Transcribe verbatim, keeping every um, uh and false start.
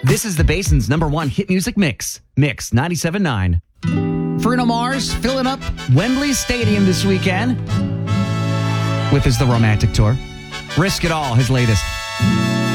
This is the Basin's number one hit music mix. Mix ninety-seven point nine. Bruno Mars filling up Wembley Stadium this weekend with his The Romantic Tour. Risk It All, his latest.